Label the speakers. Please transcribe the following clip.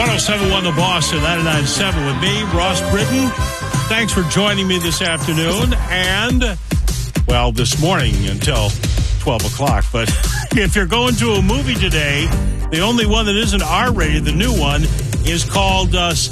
Speaker 1: 1071 The Boss at 99.7 with me, Ross Britton. Thanks for joining me this afternoon and, well, this morning until 12 o'clock. But if you're going to a movie today, the only one that isn't R-rated, the new one, is called